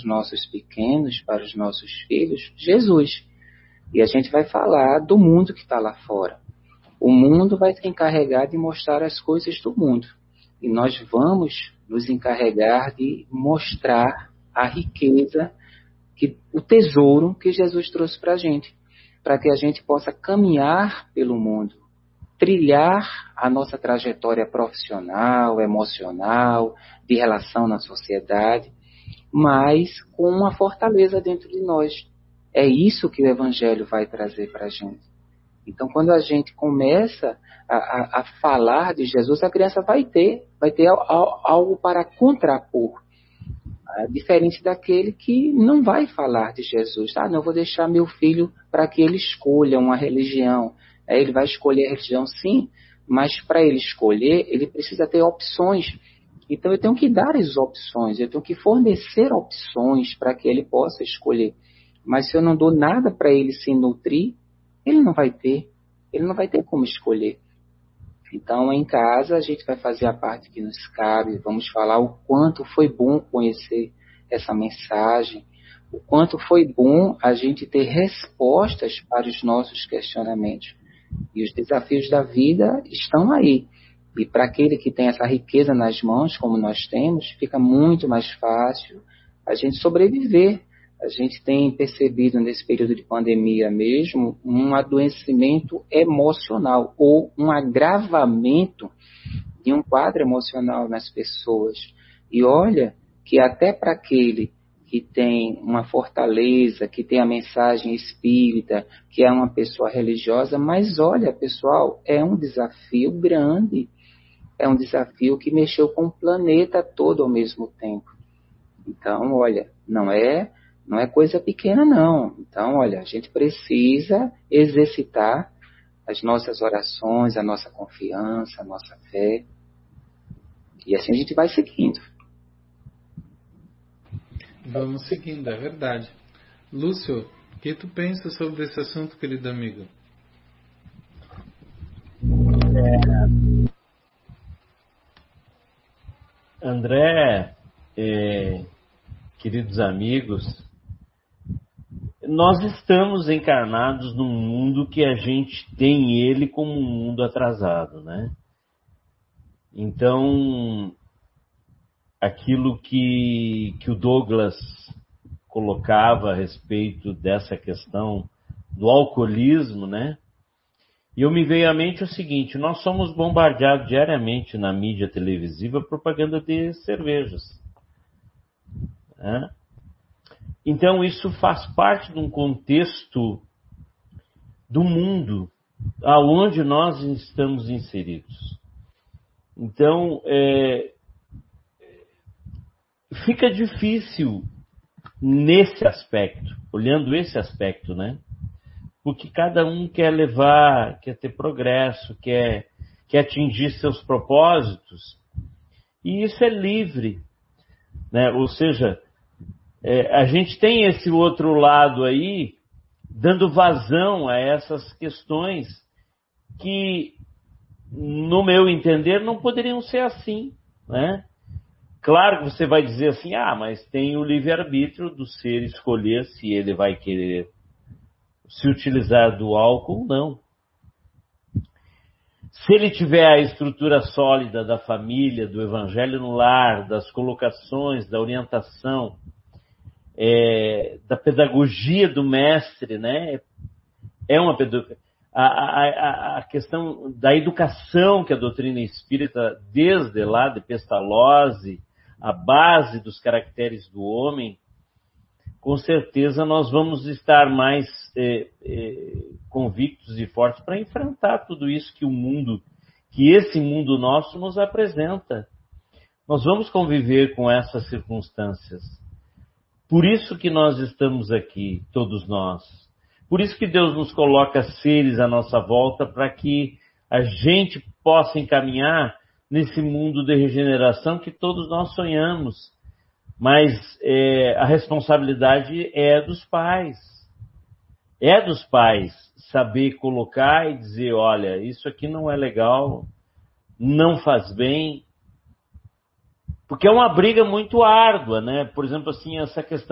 os nossos pequenos, para os nossos filhos, Jesus. E a gente vai falar do mundo que está lá fora. O mundo vai se encarregar de mostrar as coisas do mundo. E nós vamos nos encarregar de mostrar a riqueza, o tesouro que Jesus trouxe para a gente. Para que a gente possa caminhar pelo mundo, trilhar a nossa trajetória profissional, emocional, de relação na sociedade, mas com uma fortaleza dentro de nós. É isso que o Evangelho vai trazer para a gente. Então, quando a gente começa a falar de Jesus, a criança vai ter algo para contrapor, diferente daquele que não vai falar de Jesus. Não, eu vou deixar meu filho para que ele escolha uma religião. Ele vai escolher a religião, sim, mas para ele escolher, ele precisa ter opções. Então, eu tenho que dar as opções, eu tenho que fornecer opções para que ele possa escolher. Mas se eu não dou nada para ele se nutrir, ele não vai ter como escolher. Então, em casa, a gente vai fazer a parte que nos cabe, vamos falar o quanto foi bom conhecer essa mensagem, o quanto foi bom a gente ter respostas para os nossos questionamentos. E os desafios da vida estão aí. E para aquele que tem essa riqueza nas mãos, como nós temos, fica muito mais fácil a gente sobreviver. A gente tem percebido nesse período de pandemia mesmo um adoecimento emocional ou um agravamento de um quadro emocional nas pessoas. E olha que até para aquele que tem uma fortaleza, que tem a mensagem espírita, que é uma pessoa religiosa, mas olha, pessoal, é um desafio grande. É um desafio que mexeu com o planeta todo ao mesmo tempo. Então, olha, não é coisa pequena, não. Então, olha, a gente precisa exercitar as nossas orações, a nossa confiança, a nossa fé. E assim a gente vai seguindo. Vamos seguindo, é verdade. Lúcio, o que tu pensa sobre esse assunto, querido amigo? André, queridos amigos, nós estamos encarnados num mundo que a gente tem ele como um mundo atrasado, né? Então, aquilo que o Douglas colocava a respeito dessa questão do alcoolismo, né? E eu me veio à mente o seguinte: nós somos bombardeados diariamente na mídia televisiva propaganda de cervejas, né? Então isso faz parte de um contexto do mundo aonde nós estamos inseridos. Então fica difícil nesse aspecto, olhando esse aspecto, né? Porque cada um quer levar, quer ter progresso, quer atingir seus propósitos, e isso é livre, né? Ou seja, a gente tem esse outro lado aí, dando vazão a essas questões que, no meu entender, não poderiam ser assim, né? Claro que você vai dizer assim, mas tem o livre-arbítrio do ser escolher se ele vai querer se utilizar do álcool ou não. Se ele tiver a estrutura sólida da família, do evangelho no lar, das colocações, da orientação, da pedagogia do mestre, né? É uma a questão da educação que a doutrina espírita, desde lá de Pestalozzi, a base dos caracteres do homem, com certeza nós vamos estar mais convictos e fortes para enfrentar tudo isso que esse mundo nosso nos apresenta. Nós vamos conviver com essas circunstâncias. Por isso que nós estamos aqui, todos nós. Por isso que Deus nos coloca seres à nossa volta para que a gente possa encaminhar nesse mundo de regeneração que todos nós sonhamos. Mas a responsabilidade é dos pais. É dos pais saber colocar e dizer, olha, isso aqui não é legal, não faz bem. Porque é uma briga muito árdua, né? Por exemplo, assim, essa questão